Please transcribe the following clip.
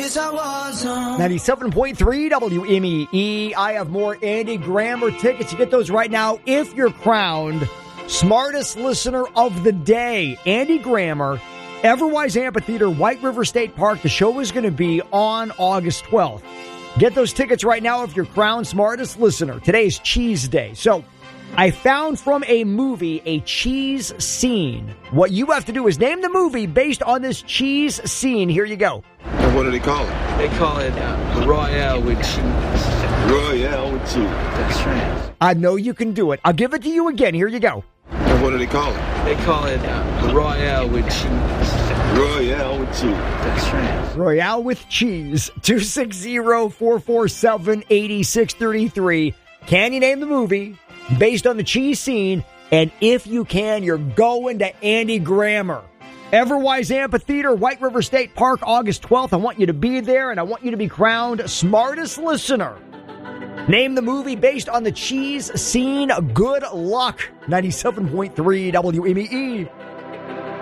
wish I was on 97.3 WMEE. I have more Andy Grammer tickets. You get those right now if you're crowned Smartest Listener of the Day. Andy Grammer, Everwise Amphitheater, White River State Park. The show is going to be on August 12th. Get those tickets right now if you're crowned Smartest Listener. Today is Cheese Day. So I found from a movie a cheese scene. What you have to do is name the movie based on this cheese scene. Here you go. And what do they call it? They call it Royale with cheese. Royale with cheese. That's right. I know you can do it. I'll give it to you again. Here you go. And what do they call it? They call it Royale with cheese. Royale with cheese. That's right. Royale with cheese. 260-447-8633. Can you name the movie based on the cheese scene? And if you can, you're going to Andy Grammer. Everwise Amphitheater, White River State Park, August 12th. I want you to be there, and I want you to be crowned Smartest Listener. Name the movie based on the cheese scene. Good luck. 97.3 WMEE.